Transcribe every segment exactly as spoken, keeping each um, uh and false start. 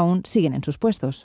aún siguen en sus puestos.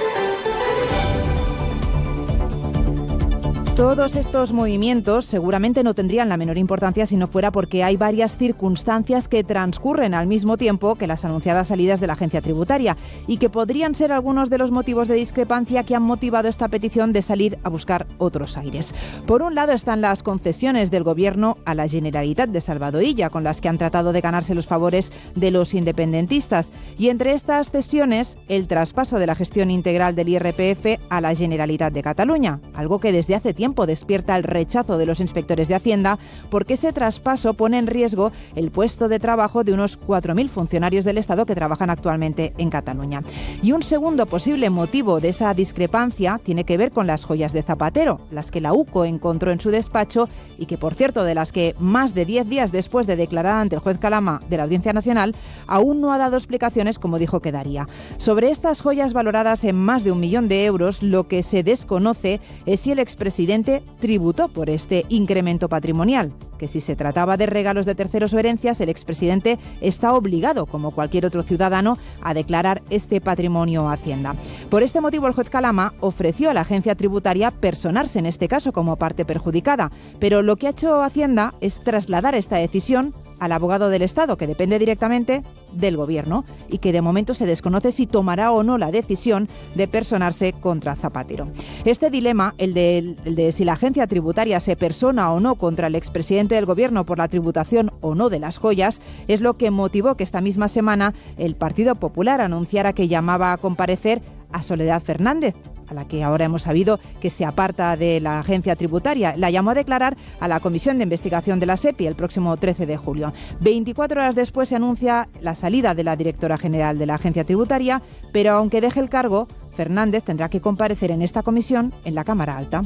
Todos estos movimientos seguramente no tendrían la menor importancia si no fuera porque hay varias circunstancias que transcurren al mismo tiempo que las anunciadas salidas de la agencia tributaria y que podrían ser algunos de los motivos de discrepancia que han motivado esta petición de salir a buscar otros aires. Por un lado están las concesiones del Gobierno a la Generalitat de Salvador Illa, con las que han tratado de ganarse los favores de los independentistas. Y entre estas cesiones, el traspaso de la gestión integral del I R P F a la Generalitat de Cataluña, algo que desde hace tiempo despierta el rechazo de los inspectores de Hacienda porque ese traspaso pone en riesgo el puesto de trabajo de unos cuatro mil funcionarios del Estado que trabajan actualmente en Cataluña. Y un segundo posible motivo de esa discrepancia tiene que ver con las joyas de Zapatero, las que la U C O encontró en su despacho y que, por cierto, de las que más de diez días después de declarar ante el juez Calama de la Audiencia Nacional, aún no ha dado explicaciones como dijo que daría. Sobre estas joyas valoradas en más de un millón de euros, lo que se desconoce es si el expresidente tributó por este incremento patrimonial, que si se trataba de regalos de terceros o herencias, el expresidente está obligado, como cualquier otro ciudadano, a declarar este patrimonio a Hacienda. Por este motivo, el juez Calama ofreció a la agencia tributaria personarse en este caso como parte perjudicada, pero lo que ha hecho Hacienda es trasladar esta decisión al abogado del Estado, que depende directamente del Gobierno y que de momento se desconoce si tomará o no la decisión de personarse contra Zapatero. Este dilema, el de, el de si la agencia tributaria se persona o no contra el expresidente del Gobierno por la tributación o no de las joyas, es lo que motivó que esta misma semana el Partido Popular anunciara que llamaba a comparecer a Soledad Fernández, a la que ahora hemos sabido que se aparta de la agencia tributaria. La llamó a declarar a la Comisión de Investigación de la SEPI el próximo trece de julio. veinticuatro horas después se anuncia la salida de la directora general de la agencia tributaria, pero aunque deje el cargo, Fernández tendrá que comparecer en esta comisión en la Cámara Alta.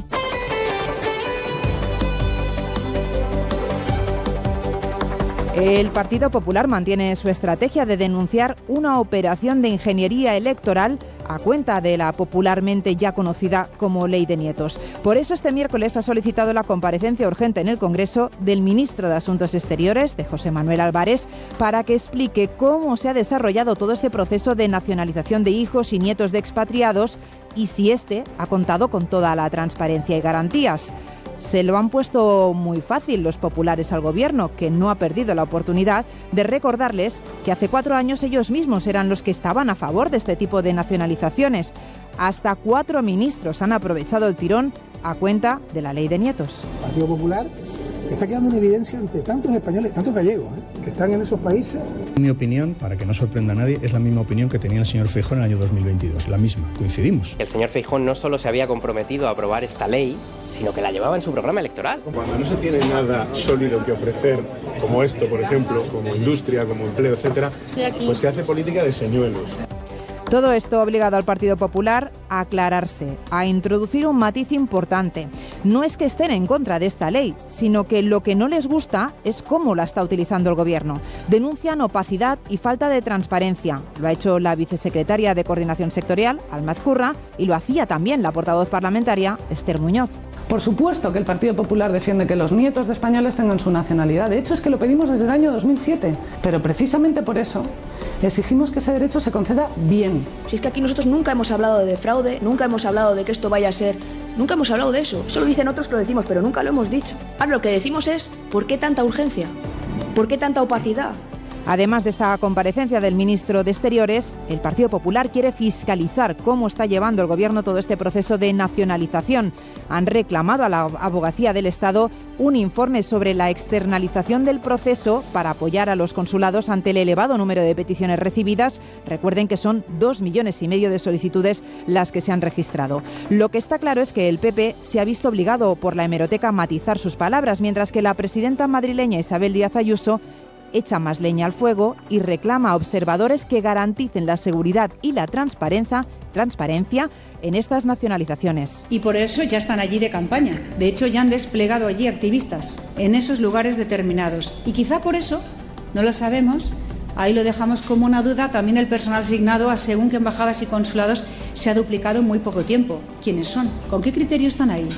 El Partido Popular mantiene su estrategia de denunciar una operación de ingeniería electoral a cuenta de la popularmente ya conocida como Ley de Nietos. Por eso este miércoles ha solicitado la comparecencia urgente en el Congreso del ministro de Asuntos Exteriores, de José Manuel Álvarez, para que explique cómo se ha desarrollado todo este proceso de nacionalización de hijos y nietos de expatriados y si este ha contado con toda la transparencia y garantías. Se lo han puesto muy fácil los populares al Gobierno, que no ha perdido la oportunidad de recordarles que hace cuatro años ellos mismos eran los que estaban a favor de este tipo de nacionalizaciones. Hasta cuatro ministros han aprovechado el tirón a cuenta de la Ley de Nietos. El Partido Popular está quedando en evidencia ante tantos españoles, tantos gallegos, ¿eh? que están en esos países. Mi opinión, para que no sorprenda a nadie, es la misma opinión que tenía el señor Feijóo en el año dos mil veintidós, la misma, coincidimos. El señor Feijóo no solo se había comprometido a aprobar esta ley, sino que la llevaba en su programa electoral. Cuando no se tiene nada sólido que ofrecer, como esto, por ejemplo, como industria, como empleo, etcétera, pues se hace política de señuelos. Todo esto ha obligado al Partido Popular a aclararse, a introducir un matiz importante. No es que estén en contra de esta ley, sino que lo que no les gusta es cómo la está utilizando el Gobierno. Denuncian opacidad y falta de transparencia. Lo ha hecho la vicesecretaria de Coordinación Sectorial, Alma Ezcurra, y lo hacía también la portavoz parlamentaria, Esther Muñoz. Por supuesto que el Partido Popular defiende que los nietos de españoles tengan su nacionalidad. De hecho, es que lo pedimos desde el año dos mil siete. Pero precisamente por eso exigimos que ese derecho se conceda bien. Si es que aquí nosotros nunca hemos hablado de fraude, nunca hemos hablado de que esto vaya a ser... Nunca hemos hablado de eso. Eso lo dicen otros que lo decimos, pero nunca lo hemos dicho. Ahora lo que decimos es, ¿por qué tanta urgencia? ¿Por qué tanta opacidad? Además de esta comparecencia del ministro de Exteriores, el Partido Popular quiere fiscalizar cómo está llevando el Gobierno todo este proceso de nacionalización. Han reclamado a la Abogacía del Estado un informe sobre la externalización del proceso para apoyar a los consulados ante el elevado número de peticiones recibidas. Recuerden que son dos millones y medio de solicitudes las que se han registrado. Lo que está claro es que el P P se ha visto obligado por la hemeroteca a matizar sus palabras, mientras que la presidenta madrileña Isabel Díaz Ayuso echa más leña al fuego y reclama a observadores que garanticen la seguridad y la transparencia, transparencia en estas nacionalizaciones. Y por eso ya están allí de campaña. De hecho, ya han desplegado allí activistas en esos lugares determinados. Y quizá por eso, no lo sabemos, ahí lo dejamos como una duda, también el personal asignado a según qué embajadas y consulados se ha duplicado en muy poco tiempo. ¿Quiénes son? ¿Con qué criterio están ahí?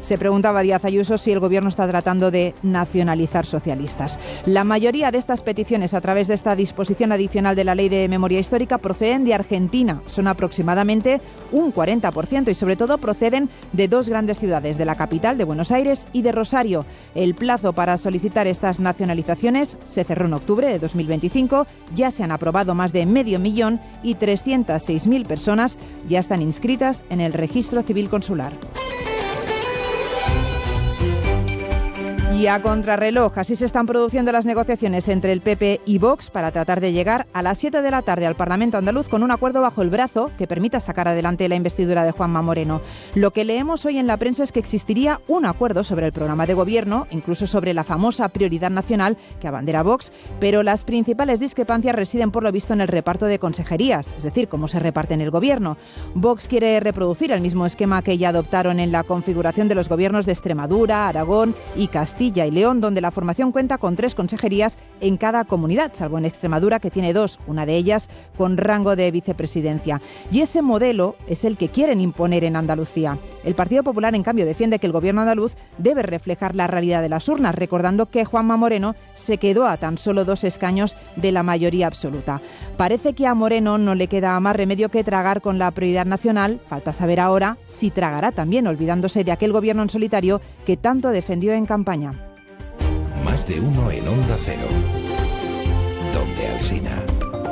Se preguntaba Díaz Ayuso si el Gobierno está tratando de nacionalizar socialistas. La mayoría de estas peticiones a través de esta disposición adicional de la Ley de Memoria Histórica proceden de Argentina. Son aproximadamente un cuarenta por ciento y sobre todo proceden de dos grandes ciudades, de la capital, de Buenos Aires, y de Rosario. El plazo para solicitar estas nacionalizaciones se cerró en octubre de dos mil veinticinco. Ya se han aprobado más de medio millón y trescientas seis mil personas ya están inscritas en el registro civil consular. Y a contrarreloj, así se están produciendo las negociaciones entre el P P y Vox para tratar de llegar a las siete de la tarde al Parlamento andaluz con un acuerdo bajo el brazo que permita sacar adelante la investidura de Juanma Moreno. Lo que leemos hoy en la prensa es que existiría un acuerdo sobre el programa de gobierno, incluso sobre la famosa prioridad nacional que abandera Vox, pero las principales discrepancias residen por lo visto en el reparto de consejerías, es decir, cómo se reparte en el gobierno. Vox quiere reproducir el mismo esquema que ya adoptaron en la configuración de los gobiernos de Extremadura, Aragón y Castilla y León, donde la formación cuenta con tres consejerías en cada comunidad, salvo en Extremadura, que tiene dos, una de ellas con rango de vicepresidencia. Y ese modelo es el que quieren imponer en Andalucía. El Partido Popular, en cambio, defiende que el gobierno andaluz debe reflejar la realidad de las urnas, recordando que Juanma Moreno se quedó a tan solo dos escaños de la mayoría absoluta. Parece que a Moreno no le queda más remedio que tragar con la prioridad nacional. Falta saber ahora si tragará también, olvidándose de aquel gobierno en solitario que tanto defendió en campaña. Más de uno en Onda Cero. Donde Alsina.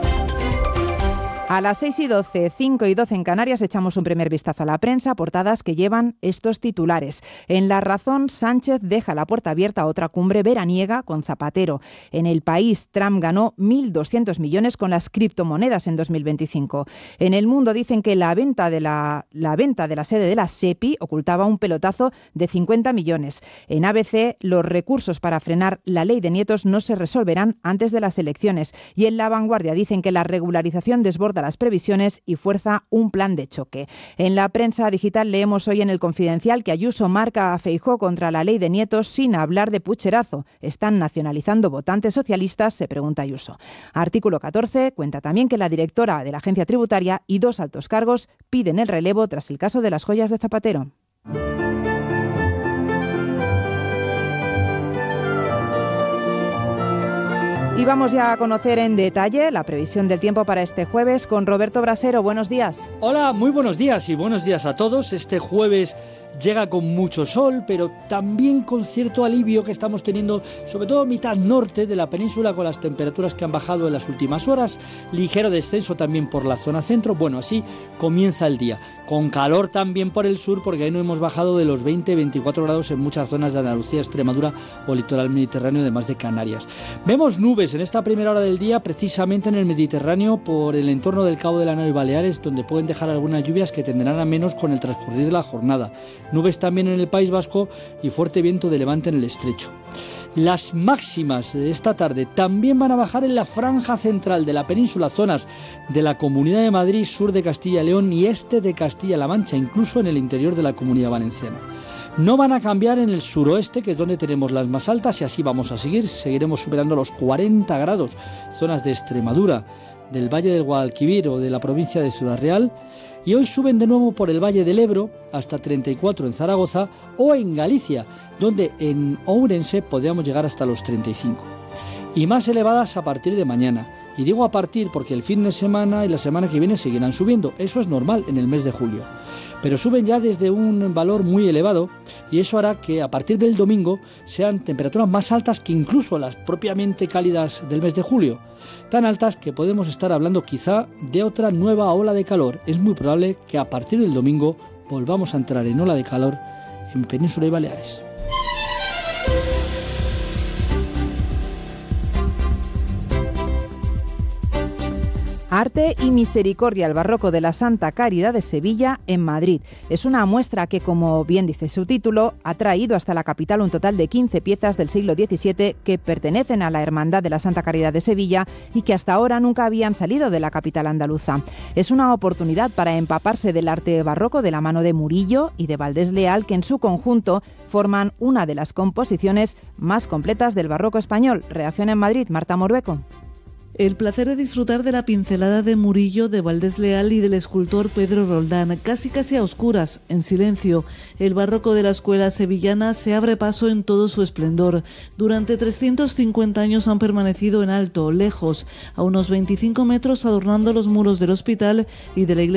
A las seis y doce, cinco y doce en Canarias, echamos un primer vistazo a la prensa, portadas que llevan estos titulares. En La Razón, Sánchez deja la puerta abierta a otra cumbre veraniega con Zapatero. En El País, Trump ganó mil doscientos millones con las criptomonedas en dos mil veinticinco. En El Mundo dicen que la venta de la, la venta de la sede de la SEPI ocultaba un pelotazo de cincuenta millones. En A B C, los recursos para frenar la ley de nietos no se resolverán antes de las elecciones. Y en La Vanguardia dicen que la regularización desborda las previsiones y fuerza un plan de choque. En la prensa digital leemos hoy en El Confidencial que Ayuso marca a Feijóo contra la ley de nietos sin hablar de pucherazo. ¿Están nacionalizando votantes socialistas?, se pregunta Ayuso. Artículo catorce cuenta también que la directora de la Agencia Tributaria y dos altos cargos piden el relevo tras el caso de las joyas de Zapatero. Y vamos ya a conocer en detalle la previsión del tiempo para este jueves con Roberto Brasero. Buenos días. Hola, muy buenos días y buenos días a todos. Este jueves llega con mucho sol, pero también con cierto alivio que estamos teniendo, sobre todo mitad norte de la península, con las temperaturas que han bajado en las últimas horas, ligero descenso también por la zona centro. Bueno, así comienza el día, con calor también por el sur, porque ahí no hemos bajado de los veinte a veinticuatro grados en muchas zonas de Andalucía, Extremadura o litoral mediterráneo, además de Canarias. Vemos nubes en esta primera hora del día, precisamente en el Mediterráneo, por el entorno del Cabo de la Nave y Baleares, donde pueden dejar algunas lluvias que tenderán a menos con el transcurrir de la jornada. Nubes también en el País Vasco y fuerte viento de levante en el estrecho. Las máximas de esta tarde también van a bajar en la franja central de la península, zonas de la Comunidad de Madrid, sur de Castilla y León y este de Castilla-La Mancha, incluso en el interior de la Comunidad Valenciana. No van a cambiar en el suroeste, que es donde tenemos las más altas, y así vamos a seguir. Seguiremos superando los cuarenta grados, zonas de Extremadura, del Valle del Guadalquivir o de la provincia de Ciudad Real. Y hoy suben de nuevo por el Valle del Ebro hasta treinta y cuatro en Zaragoza o en Galicia, donde en Ourense podríamos llegar hasta los treinta y cinco. Y más elevadas a partir de mañana. Y digo a partir porque el fin de semana y la semana que viene seguirán subiendo. Eso es normal en el mes de julio. Pero suben ya desde un valor muy elevado y eso hará que a partir del domingo sean temperaturas más altas que incluso las propiamente cálidas del mes de julio. Tan altas que podemos estar hablando quizá de otra nueva ola de calor. Es muy probable que a partir del domingo volvamos a entrar en ola de calor en Península y Baleares. Arte y misericordia, el barroco de la Santa Caridad de Sevilla en Madrid. Es una muestra que, como bien dice su título, ha traído hasta la capital un total de quince piezas del siglo diecisiete que pertenecen a la Hermandad de la Santa Caridad de Sevilla y que hasta ahora nunca habían salido de la capital andaluza. Es una oportunidad para empaparse del arte barroco de la mano de Murillo y de Valdés Leal, que en su conjunto forman una de las composiciones más completas del barroco español. Reacción en Madrid, Marta Morueco. El placer de disfrutar de la pincelada de Murillo, de Valdés Leal y del escultor Pedro Roldán, casi casi a oscuras, en silencio. El barroco de la escuela sevillana se abre paso en todo su esplendor. Durante trescientos cincuenta años han permanecido en alto, lejos, a unos veinticinco metros, adornando los muros del hospital y de la iglesia